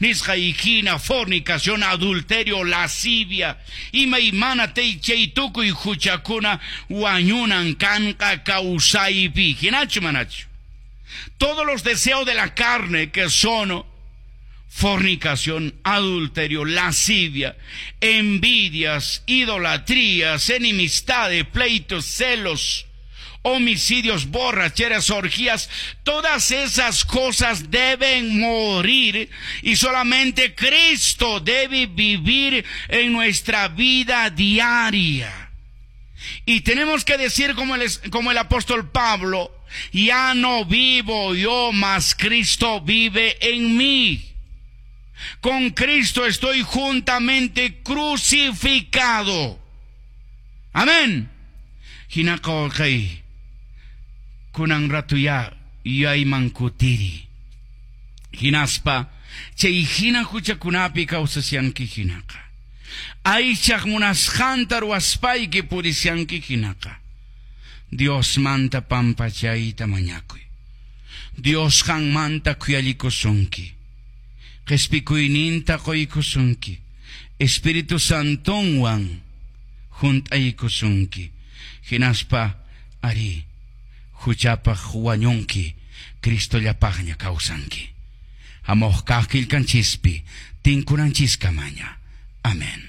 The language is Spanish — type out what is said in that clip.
nisqaykina, fornicación, adulterio, lascivia, imaymana chaytukuy huchakuna wañunan kanqa kawsaypi, hinachu manachu. Todos los deseos de la carne, que son fornicación, adulterio, lascivia, envidias, idolatrías, enemistades, pleitos, celos, homicidios, borracheras, orgías, todas esas cosas deben morir y solamente Cristo debe vivir en nuestra vida diaria. Y tenemos que decir como el apóstol Pablo: ya no vivo yo, mas Cristo vive en mí. Con Cristo estoy juntamente crucificado. Amén. Hinako kay kunang ratuya yay mankutiri. Hinaspa chay hina kuchakunapi kausasyanki hinaka. Aychak munasqanta ruwaspayki purisyanki hinaka. Dios manta pampachayta mañakuy. Dios hanmanta kuyallikusunki. Qespikuyninta qoykusunki. Espíritu Santonwan junt'aykusunki. Hinaspa ari huchapaq wañunki, Cristo llapaqña kawsanki. Amoq kaq killkanchispi tinkunanchisqa maña. Amén.